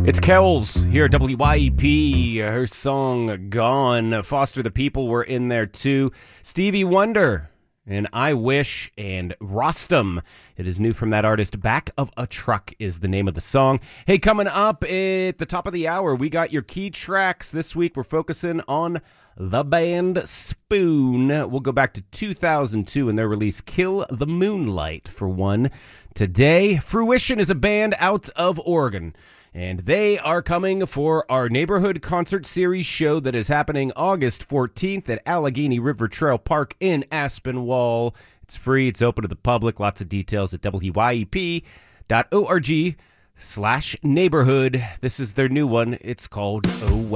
It's Kells here at WYEP. Her song Gone. Foster the People were in there too. Stevie Wonder and I Wish and Rostam. It is new from that artist. Back of a Truck is the name of the song. Hey, coming up at the top of the hour, we got your key tracks. This week we're focusing on the band Spoon. We'll go back to 2002 and their release Kill the Moonlight for one. Today, Fruition is a band out of Oregon, and they are coming for our Neighborhood Concert Series show that is happening August 14th at Allegheny River Trail Park in Aspinwall. It's free. It's open to the public. Lots of details at wyep.org/neighborhood. This is their new one. It's called Oh